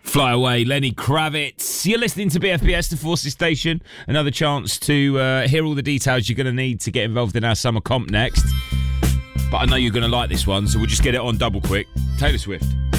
Fly Away, Lenny Kravitz. You're listening to BFBS, the Forces Station. Another chance to hear all the details you're going to need to get involved in our summer comp next. But I know you're going to like this one, so we'll just get it on double quick. Taylor Swift.